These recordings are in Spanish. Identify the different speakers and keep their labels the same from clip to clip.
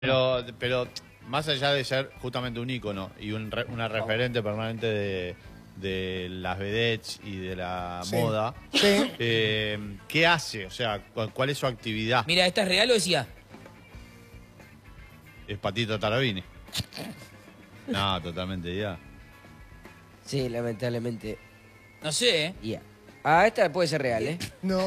Speaker 1: Pero más allá de ser justamente un ícono y una referente permanente de las vedettes y de la moda, ¿qué hace? O sea, ¿cuál es su actividad?
Speaker 2: Mira, ¿esta es real o decía?
Speaker 1: ¿Es Patito Tarabini? No, totalmente ya.
Speaker 3: Sí, lamentablemente.
Speaker 2: No sé, ¿eh?
Speaker 3: Ya. Ah, esta puede ser real, ¿eh?
Speaker 4: No.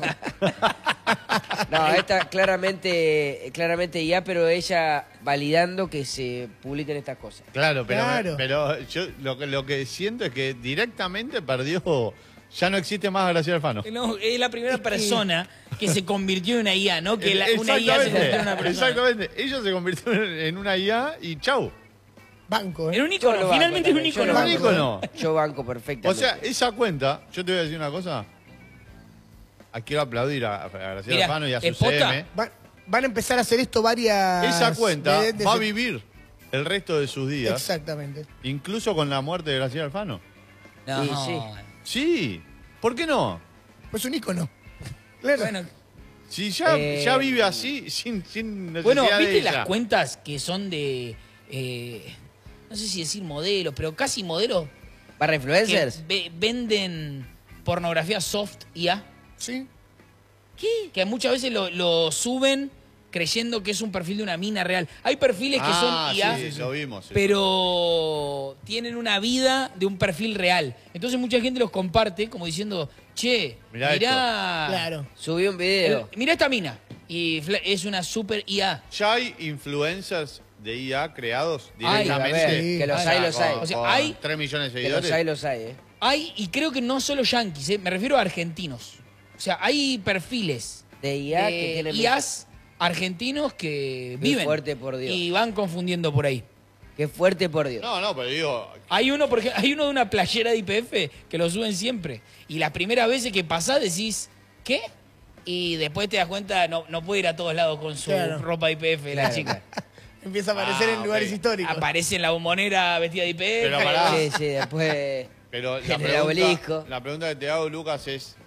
Speaker 3: No, esta claramente ya, pero ella validando que se publiquen estas cosas.
Speaker 1: Claro,
Speaker 4: Claro.
Speaker 1: pero yo lo que siento es que directamente perdió. Ya no existe más Graciela Alfano.
Speaker 2: No, es la primera persona que se convirtió en una IA, ¿no? Que una IA se convirtió en una persona.
Speaker 1: Exactamente. Ella se convirtió en una IA y chau.
Speaker 4: Banco, ¿eh?
Speaker 2: En un
Speaker 3: Yo
Speaker 2: ícono,
Speaker 3: lo
Speaker 2: finalmente es
Speaker 3: banco
Speaker 2: un
Speaker 3: también,
Speaker 2: ícono.
Speaker 1: ¿Un ícono?
Speaker 3: Yo banco perfectamente.
Speaker 1: O sea, esa cuenta, yo te voy a decir una cosa. Quiero aplaudir a Graciela
Speaker 2: Mirá,
Speaker 1: Alfano y a su
Speaker 2: ¿es posta?
Speaker 1: CM.
Speaker 4: Van a empezar a hacer esto varias...
Speaker 1: Esa cuenta
Speaker 4: de
Speaker 1: va a
Speaker 4: ese-
Speaker 1: vivir el resto de sus días,
Speaker 4: Exactamente.
Speaker 1: incluso con la muerte de Graciela Alfano.
Speaker 2: No,
Speaker 3: Sí, sí.
Speaker 1: Sí, ¿por qué no?
Speaker 4: Pues un ícono. Claro.
Speaker 2: Bueno,
Speaker 1: Si ya vive así, sin necesidad
Speaker 2: bueno,
Speaker 1: de
Speaker 2: ¿viste
Speaker 1: ella.
Speaker 2: las cuentas que son de... no sé si decir modelos, pero casi modelos
Speaker 3: ¿Para
Speaker 2: que
Speaker 3: influencers?
Speaker 2: venden pornografía soft IA?
Speaker 4: Sí.
Speaker 2: ¿Qué? Que muchas veces lo suben creyendo que es un perfil de una mina real. Hay perfiles que son IA,
Speaker 1: sí, lo vimos. Sí.
Speaker 2: pero tienen una vida de un perfil real. Entonces mucha gente los comparte como diciendo, che,
Speaker 1: Mirá
Speaker 2: mirá,
Speaker 4: Claro.
Speaker 3: Subí un video.
Speaker 2: mirá esta mina. Y es una super IA.
Speaker 1: ¿Ya hay influencers de IA creados
Speaker 2: Ay, a
Speaker 1: directamente?
Speaker 3: ver,
Speaker 4: Sí.
Speaker 3: que los hay, los hay.
Speaker 2: O sea,
Speaker 1: con
Speaker 2: hay-
Speaker 1: 3 millones de
Speaker 3: Que los
Speaker 1: seguidores.
Speaker 3: hay, ¿eh?
Speaker 2: Hay, y creo que no solo yanquis, me refiero a argentinos. O sea, hay perfiles
Speaker 3: De IA que tienen...
Speaker 2: IAs argentinos que
Speaker 3: Qué
Speaker 2: viven
Speaker 3: fuerte, por Dios.
Speaker 2: y van confundiendo por ahí.
Speaker 3: Qué fuerte, por Dios.
Speaker 1: No, pero digo,
Speaker 2: Hay uno, porque hay uno de una playera de IPF que lo suben siempre. Y las primeras veces que pasás decís, ¿qué? Y después te das cuenta, no puede ir a todos lados con su
Speaker 4: Claro.
Speaker 2: ropa de IPF, la
Speaker 3: Claro,
Speaker 2: chica.
Speaker 4: Empieza a aparecer en
Speaker 1: ok.
Speaker 4: lugares históricos.
Speaker 2: Aparece en la bombonera vestida de IPF.
Speaker 1: Pero pará.
Speaker 3: Sí, sí, después...
Speaker 1: pero
Speaker 3: En el obelisco.
Speaker 1: la pregunta que te hago, Lucas, es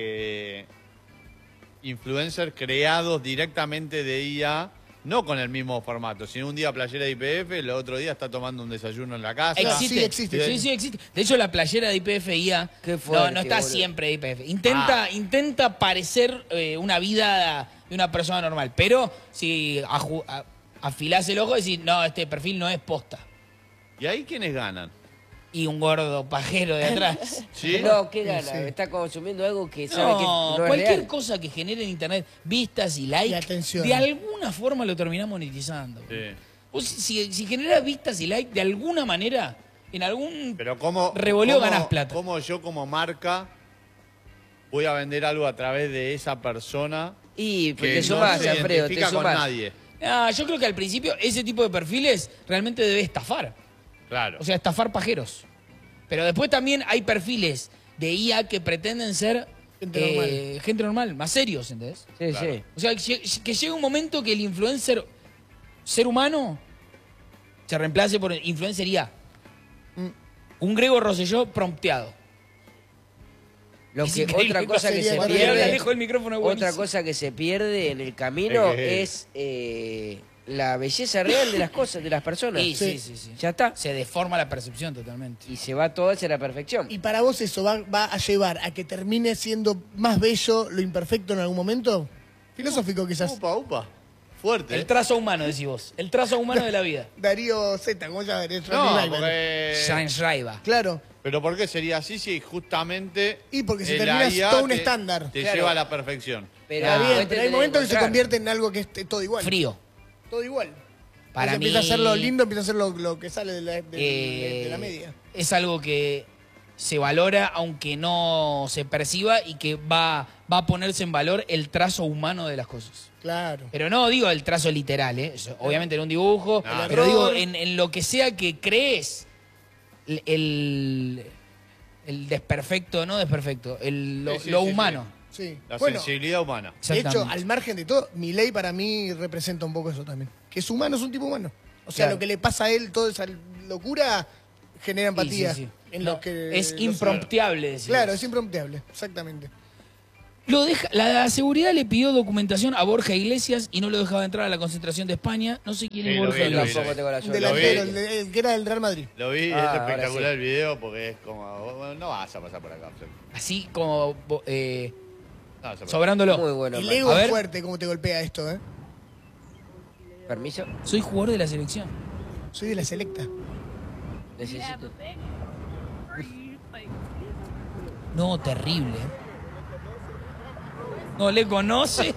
Speaker 1: influencers creados directamente de IA, no con el mismo formato, sino un día playera de IPF, el otro día está tomando un desayuno en la casa.
Speaker 2: Existe.
Speaker 4: Sí, existe.
Speaker 2: Sí, sí, existe. De hecho, la playera de IPF IA
Speaker 3: Qué fuerte,
Speaker 2: no está
Speaker 3: boludo.
Speaker 2: siempre de IPF. Intenta parecer una vida de una persona normal. Pero si afilás el ojo y decís, no, este perfil no es posta.
Speaker 1: ¿Y ahí quiénes ganan?
Speaker 2: Y un gordo pajero de atrás.
Speaker 1: ¿Sí?
Speaker 3: No, qué gana.
Speaker 4: Sí.
Speaker 3: Está consumiendo algo que sabe que
Speaker 2: No,
Speaker 3: no es
Speaker 2: cualquier
Speaker 3: real.
Speaker 2: cosa que genere en internet vistas y likes,
Speaker 4: Y atención.
Speaker 2: de alguna forma lo terminás monetizando.
Speaker 1: Sí.
Speaker 2: Vos, si generas vistas y likes, de alguna manera, en algún
Speaker 1: Pero ¿cómo
Speaker 2: revoleo ganás plata.
Speaker 1: ¿Cómo yo como marca voy a vender algo a través de esa persona
Speaker 3: Y
Speaker 1: que
Speaker 3: te
Speaker 1: no
Speaker 3: sumás,
Speaker 1: se
Speaker 3: Alfredo, te
Speaker 1: identifica con
Speaker 3: sumás.
Speaker 1: nadie?
Speaker 2: Yo creo que al principio ese tipo de perfiles realmente debe estafar.
Speaker 1: Claro.
Speaker 2: O sea, estafar pajeros. Pero después también hay perfiles de IA que pretenden ser gente normal, más serios, ¿entendés?
Speaker 3: Sí,
Speaker 1: Claro.
Speaker 3: sí.
Speaker 2: O sea, que llegue un momento que el influencer ser humano se reemplace por el influencer IA. Un Grego Rosselló prompteado.
Speaker 3: Lo
Speaker 2: Es
Speaker 3: que,
Speaker 2: increíble.
Speaker 3: otra cosa que se
Speaker 2: Cuando le habla
Speaker 3: pierde,
Speaker 2: lejos del micrófono es
Speaker 3: otra
Speaker 2: buenísimo.
Speaker 3: cosa que se pierde en el camino
Speaker 1: Es
Speaker 3: es la belleza real de las cosas, de las personas.
Speaker 2: Sí.
Speaker 3: Ya está.
Speaker 2: Se deforma la percepción totalmente.
Speaker 3: Y se va todo hacia la perfección.
Speaker 4: ¿Y para vos eso va a llevar a que termine siendo más bello lo imperfecto en algún momento? Filosófico quizás.
Speaker 1: Upa. Fuerte.
Speaker 2: El trazo humano, decís vos. El trazo humano de la vida.
Speaker 4: Darío Z, ¿cómo se llama?
Speaker 1: No, porque...
Speaker 2: Sainz Raiva.
Speaker 4: Claro.
Speaker 1: Pero ¿por qué sería así si justamente
Speaker 4: Y porque se
Speaker 1: la
Speaker 4: termina
Speaker 1: IA
Speaker 4: todo un
Speaker 1: te-
Speaker 4: estándar.
Speaker 1: Te
Speaker 3: Claro.
Speaker 1: lleva a la perfección?
Speaker 3: Pero
Speaker 4: Está bien,
Speaker 3: después
Speaker 4: pero
Speaker 3: te
Speaker 4: hay momentos que se
Speaker 3: encontrar.
Speaker 4: convierte en algo que esté todo igual.
Speaker 2: Frío.
Speaker 4: Todo igual.
Speaker 2: Para
Speaker 4: Entonces
Speaker 2: mí
Speaker 4: empieza a ser lo lindo, empieza a ser lo que sale de la media.
Speaker 2: Es algo que se valora aunque no se perciba y que va a ponerse en valor el trazo humano de las cosas.
Speaker 4: Claro.
Speaker 2: Pero no digo el trazo literal, ¿eh? Obviamente en un dibujo,
Speaker 1: No,
Speaker 2: pero
Speaker 4: no.
Speaker 2: digo en lo que sea que crees el desperfecto, no desperfecto, lo
Speaker 1: Sí,
Speaker 2: humano.
Speaker 4: Sí.
Speaker 1: La
Speaker 4: Bueno,
Speaker 1: sensibilidad humana.
Speaker 4: de hecho,
Speaker 2: Exactamente.
Speaker 4: al margen de todo, Milei para mí representa un poco eso también. Que es humano, es un tipo humano. O sea,
Speaker 2: Claro.
Speaker 4: lo que le pasa a él, toda esa locura, genera empatía.
Speaker 2: Sí, sí.
Speaker 4: En
Speaker 2: No,
Speaker 4: lo que
Speaker 2: es imprompteable, decís
Speaker 4: Claro,
Speaker 2: vos.
Speaker 4: es imprompteable, exactamente.
Speaker 2: La seguridad le pidió documentación a Borja Iglesias y no lo dejaba entrar a la concentración de España. No sé quién
Speaker 1: Sí,
Speaker 2: es
Speaker 1: lo
Speaker 2: Borja
Speaker 1: vi, lo vi,
Speaker 2: Iglesias.
Speaker 1: lo vi.
Speaker 3: tengo la
Speaker 4: Un
Speaker 3: suerte.
Speaker 4: delantero,
Speaker 1: vi.
Speaker 4: el que era del Real Madrid.
Speaker 1: Lo vi, es
Speaker 3: ahora
Speaker 1: espectacular
Speaker 3: sí.
Speaker 1: el video porque es como, bueno, no vas a pasar por acá.
Speaker 2: Así como
Speaker 1: No vas a pasar.
Speaker 2: sobrándolo.
Speaker 3: Muy bueno.
Speaker 4: El
Speaker 3: man.
Speaker 4: ego
Speaker 2: A ver.
Speaker 4: es fuerte como te golpea esto, ¿eh?
Speaker 3: Permiso.
Speaker 2: Soy jugador de la selección.
Speaker 4: Soy de la selecta.
Speaker 3: Necesito.
Speaker 2: No, terrible. No le conoce.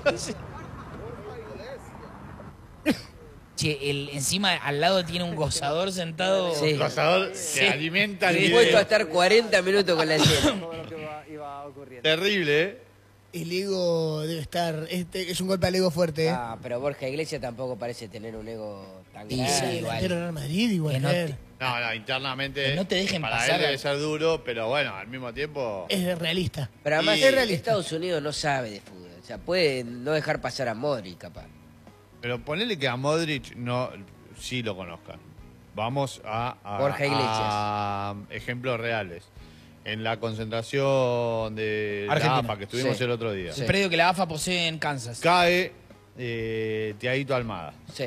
Speaker 2: Che, encima al lado tiene un gozador sentado.
Speaker 3: Sí.
Speaker 1: El gozador
Speaker 2: Sí.
Speaker 1: que alimenta el
Speaker 3: Dispuesto a
Speaker 1: video.
Speaker 3: estar 40 minutos con la escena.
Speaker 1: Terrible, ¿eh?
Speaker 4: El ego debe estar. Es un golpe al ego fuerte, ¿eh?
Speaker 3: Ah, pero Borja Iglesias tampoco parece tener un ego tan
Speaker 2: Sí,
Speaker 3: grande.
Speaker 2: sí,
Speaker 4: El
Speaker 2: igual.
Speaker 4: delantero del Real Madrid, igual.
Speaker 2: Que no
Speaker 4: ¿eh?
Speaker 2: te-
Speaker 1: No, internamente.
Speaker 2: Que no te dejen
Speaker 1: para
Speaker 2: pasar
Speaker 1: él debe
Speaker 2: al-
Speaker 1: ser duro, pero bueno, al mismo tiempo.
Speaker 4: Es realista.
Speaker 3: Pero además
Speaker 1: Y-
Speaker 4: Es realista.
Speaker 3: Estados Unidos no sabe de fútbol. O sea, puede no dejar pasar a Modric, capaz.
Speaker 1: Pero ponele que a Modric no, sí lo conozcan. Vamos a
Speaker 3: Borja Iglesias.
Speaker 1: a ejemplos reales. En la concentración de
Speaker 2: Argentina.
Speaker 1: la AFA que estuvimos
Speaker 3: Sí.
Speaker 1: el otro día.
Speaker 3: Sí.
Speaker 2: El predio que la AFA posee en Kansas.
Speaker 1: Cae Tiaguito Almada.
Speaker 3: Sí.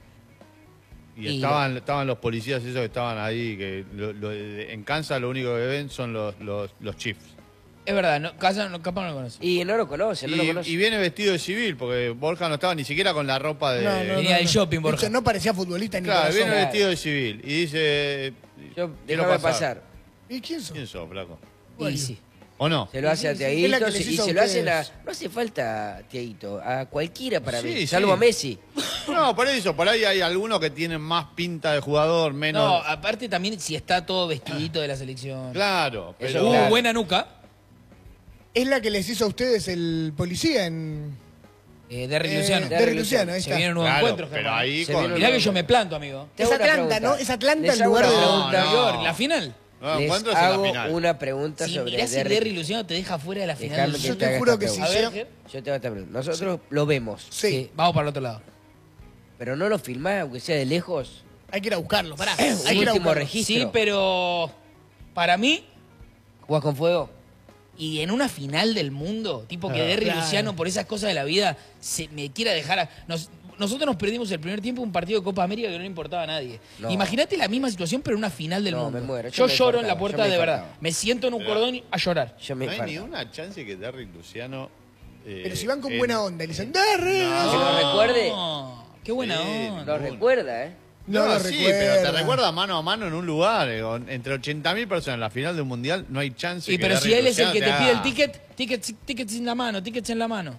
Speaker 1: Y
Speaker 2: Y
Speaker 1: estaban los policías esos que estaban ahí, que en Kansas lo único que ven son los Chiefs.
Speaker 2: Es verdad, no, capaz no lo conoce.
Speaker 3: Y no lo conoce, no lo conoce.
Speaker 1: Y viene vestido de civil, porque Borja no estaba ni siquiera con la ropa de...
Speaker 2: Venía del shopping,
Speaker 4: De
Speaker 2: Borja.
Speaker 4: hecho, no parecía futbolista ni
Speaker 1: Claro,
Speaker 4: corazón.
Speaker 1: viene
Speaker 3: Claro.
Speaker 1: vestido de civil y dice...
Speaker 3: Yo,
Speaker 1: quiero
Speaker 3: déjame pasar.
Speaker 4: ¿Y quién sos?
Speaker 1: ¿Quién sos, flaco?
Speaker 2: Y sí.
Speaker 1: ¿O no?
Speaker 3: Se lo hace a
Speaker 4: Sí, sí, es la
Speaker 3: Tiaguito
Speaker 4: que les
Speaker 3: y
Speaker 4: hizo a
Speaker 3: se lo hacen a...
Speaker 4: ustedes.
Speaker 3: No hace falta a Tiaguito, a cualquiera para
Speaker 1: Sí,
Speaker 3: mí,
Speaker 1: sí.
Speaker 3: salvo a Messi.
Speaker 1: No, por eso, por ahí hay algunos que tienen más pinta de jugador, menos...
Speaker 2: No, aparte también si está todo vestidito de la selección.
Speaker 1: Claro,
Speaker 3: Eso
Speaker 1: pero...
Speaker 3: claro.
Speaker 2: Buena nuca.
Speaker 4: Es la que les hizo a ustedes el policía en.
Speaker 2: Derrick Luciano.
Speaker 4: Derrick Luciano, ahí
Speaker 2: Se
Speaker 4: está.
Speaker 2: viene un nuevo
Speaker 1: Claro,
Speaker 2: encuentro,
Speaker 1: pero
Speaker 2: Germán.
Speaker 1: ahí
Speaker 3: Se
Speaker 1: con...
Speaker 3: viene
Speaker 2: Mirá que yo me planto, amigo.
Speaker 3: Te
Speaker 4: Es
Speaker 3: hago una
Speaker 4: Atlanta,
Speaker 3: pregunta.
Speaker 4: ¿no? Es Atlanta
Speaker 3: Les
Speaker 4: en
Speaker 3: hago
Speaker 4: lugar
Speaker 3: una
Speaker 4: de-
Speaker 3: pregunta.
Speaker 2: Nueva York, la final.
Speaker 1: No,
Speaker 3: Les
Speaker 1: encuentros en la
Speaker 3: hago
Speaker 1: final.
Speaker 3: una pregunta
Speaker 2: Si
Speaker 3: sobre
Speaker 2: mirás si
Speaker 3: Derrick.
Speaker 2: Derrick Luciano te deja fuera de la final.
Speaker 3: Dejame
Speaker 2: del
Speaker 3: que
Speaker 4: Yo
Speaker 2: sur.
Speaker 4: te
Speaker 3: haga
Speaker 4: juro
Speaker 3: esta
Speaker 4: que si
Speaker 2: A
Speaker 3: pregunta.
Speaker 2: ver,
Speaker 4: sea-
Speaker 2: Ger.
Speaker 3: Yo te hago esta pregunta. Nosotros lo vemos,
Speaker 4: Sí,
Speaker 2: Vamos para el otro lado.
Speaker 3: pero no lo filmás, aunque sea de lejos.
Speaker 4: hay que ir a buscarlo, pará. Hay
Speaker 3: Un
Speaker 4: que ir a
Speaker 3: último
Speaker 4: buscarlo.
Speaker 3: registro.
Speaker 2: Sí, pero para mí,
Speaker 3: ¿Jugás con fuego?
Speaker 2: y en una final del mundo, tipo que Derrick
Speaker 4: Claro.
Speaker 2: Luciano, por esas cosas de la vida, se me quiera dejar. Nosotros nos perdimos el primer tiempo un partido de Copa América que no le importaba a nadie.
Speaker 3: No.
Speaker 2: Imagínate la misma situación, pero en una final del
Speaker 3: No,
Speaker 2: mundo.
Speaker 3: me muero.
Speaker 2: Yo
Speaker 3: Yo me
Speaker 2: lloro en la
Speaker 3: infartaba,
Speaker 2: puerta
Speaker 3: yo me
Speaker 2: de verdad.
Speaker 3: infartaba.
Speaker 2: Me siento en un cordón a llorar.
Speaker 3: Yo me
Speaker 1: No hay ni
Speaker 3: infarto.
Speaker 1: una chance que Derrick Luciano...
Speaker 4: Pero si van con buena onda y le dicen, ¡Derrick!
Speaker 3: Que lo recuerde.
Speaker 2: No, qué buena
Speaker 1: Sí,
Speaker 2: onda.
Speaker 3: Lo recuerda, ¿eh?
Speaker 4: No lo
Speaker 1: sí,
Speaker 4: recuerda.
Speaker 1: pero te recuerda mano a mano en un lugar. Entre 80.000 personas en la final de un mundial no hay chance
Speaker 2: Y
Speaker 1: que
Speaker 2: pero si
Speaker 1: Derrick
Speaker 2: él es el que
Speaker 1: Luciano
Speaker 2: te pide el
Speaker 1: haga-
Speaker 2: tickets en la mano, tickets en la mano.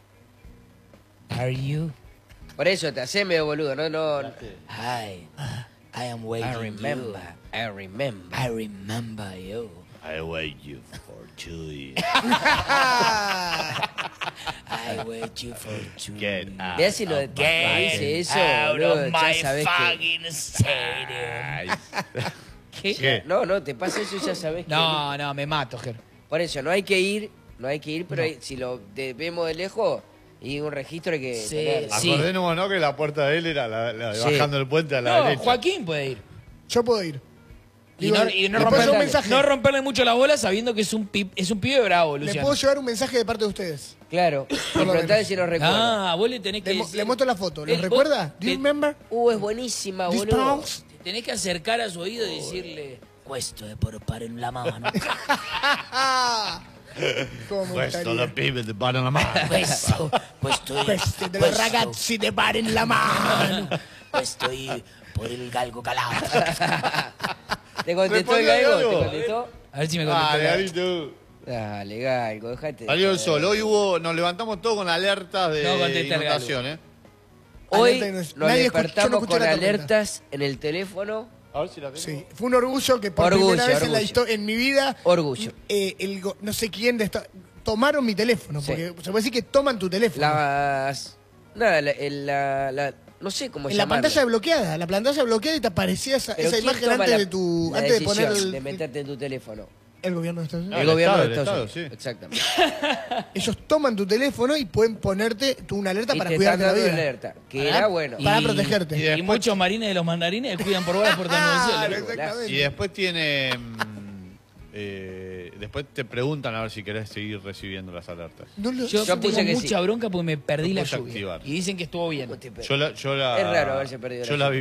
Speaker 2: Are you?
Speaker 3: Por eso te hace medio boludo, ¿no?
Speaker 2: I am waiting
Speaker 3: I remember. I remember.
Speaker 2: I remember you.
Speaker 1: I wait you for 2 years.
Speaker 2: I wait you for 2
Speaker 1: Get out
Speaker 3: Mirá si lo
Speaker 1: of my
Speaker 3: dice eso,
Speaker 2: out
Speaker 3: boludo.
Speaker 2: of
Speaker 3: Ya
Speaker 2: my
Speaker 3: sabés que...
Speaker 2: fucking stadium. ¿Qué?
Speaker 1: ¿Qué?
Speaker 3: No, no, te pasa eso y ya sabés que...
Speaker 2: No, no, me mato, Ger.
Speaker 3: Por eso, no hay que ir, pero si lo vemos de lejos y un registro hay que
Speaker 2: Sí,
Speaker 3: tener.
Speaker 2: sí.
Speaker 1: Acordémonos, ¿no? Que la puerta de él era la de
Speaker 3: Sí.
Speaker 1: bajando el puente a la
Speaker 2: No,
Speaker 1: derecha.
Speaker 2: Joaquín puede ir.
Speaker 4: Yo puedo ir.
Speaker 2: Y
Speaker 4: Digo,
Speaker 2: no,
Speaker 4: le puedo
Speaker 2: romperle,
Speaker 4: llevar un mensaje.
Speaker 2: no romperle mucho la bola sabiendo que es un pibe bravo,
Speaker 4: Le
Speaker 2: Luciano.
Speaker 4: puedo llevar un mensaje de parte de ustedes.
Speaker 3: Claro,
Speaker 4: lo
Speaker 3: preguntarle
Speaker 4: menos.
Speaker 3: si nos recuerda.
Speaker 2: Ah, vos le tenés que decir...
Speaker 4: Le muestro la foto. ¿Los
Speaker 2: Vos
Speaker 4: recuerda? ¿Do you
Speaker 2: te-
Speaker 4: remember?
Speaker 3: Es buenísima,
Speaker 4: These
Speaker 3: boludo.
Speaker 4: pounds?
Speaker 2: te tenés que acercar a su oído y decirle... Questo è per fare la mano.
Speaker 4: ¿Cómo me
Speaker 1: Questo
Speaker 4: gustaría?
Speaker 1: lo pibe de para la mano.
Speaker 2: Questo è...
Speaker 4: Questi de los ragazzi de bar en la mano.
Speaker 2: Questo è por il galgo calato.
Speaker 3: ¿Te contestó el
Speaker 1: Respondió
Speaker 3: galgo?
Speaker 1: algo.
Speaker 3: ¿Te contestó?
Speaker 2: A ver si me contestó.
Speaker 1: Dale, Garito.
Speaker 3: Dale, galgo, dejate. de
Speaker 1: Salió el
Speaker 3: joder.
Speaker 1: sol. Hoy nos levantamos todos con alertas de
Speaker 2: No contesta el
Speaker 1: inundación, ¿eh?
Speaker 3: Hoy
Speaker 4: Alerta y no-
Speaker 3: nos
Speaker 4: nadie escuchó- yo no
Speaker 3: despertamos
Speaker 4: escuché
Speaker 3: con
Speaker 4: la tormenta.
Speaker 3: alertas en el teléfono.
Speaker 1: A ver si la tengo.
Speaker 4: Sí, fue un orgullo que por
Speaker 3: Orgullo,
Speaker 4: primera vez en,
Speaker 3: orgullo.
Speaker 4: en mi vida,
Speaker 3: Orgullo.
Speaker 4: no sé quién de esta, tomaron mi teléfono,
Speaker 3: Sí.
Speaker 4: porque se puede decir que toman tu teléfono.
Speaker 3: Las... Nada, no sé cómo
Speaker 4: En la
Speaker 3: llamarlo.
Speaker 4: pantalla bloqueada, la pantalla bloqueada y te aparecía esa
Speaker 3: Pero ¿quién
Speaker 4: imagen
Speaker 3: toma
Speaker 4: antes
Speaker 3: la-
Speaker 4: de tu,
Speaker 3: la
Speaker 4: antes de poner
Speaker 3: decisión
Speaker 4: el,
Speaker 3: de meterte en tu teléfono?
Speaker 4: el gobierno de Estados Unidos.
Speaker 1: No,
Speaker 3: el
Speaker 1: el
Speaker 3: gobierno
Speaker 1: Estado,
Speaker 3: de
Speaker 1: el
Speaker 3: Estados
Speaker 1: Estado,
Speaker 3: Unidos.
Speaker 1: sí.
Speaker 3: Exactamente.
Speaker 4: Ellos toman tu teléfono y pueden ponerte una alerta
Speaker 3: Y
Speaker 4: para
Speaker 3: te
Speaker 4: cuidarte
Speaker 3: están
Speaker 4: la
Speaker 3: dando
Speaker 4: vida.
Speaker 3: alerta, que
Speaker 4: Para-
Speaker 3: era bueno.
Speaker 4: Para protegerte.
Speaker 1: y de-
Speaker 2: Y muchos marines de los mandarines cuidan por vos la puerta
Speaker 4: Ah,
Speaker 2: de
Speaker 1: Y
Speaker 4: exactamente.
Speaker 1: después tiene después te preguntan a ver si querés seguir recibiendo las alertas.
Speaker 2: Yo tengo
Speaker 3: puse que
Speaker 2: mucha
Speaker 3: sí.
Speaker 2: bronca porque me perdí
Speaker 1: Lo
Speaker 2: la
Speaker 1: puedes
Speaker 2: lluvia.
Speaker 1: activar.
Speaker 2: Y dicen que estuvo bien.
Speaker 1: Yo la
Speaker 3: Es raro haberse perdido la
Speaker 1: yo la
Speaker 3: lluvia.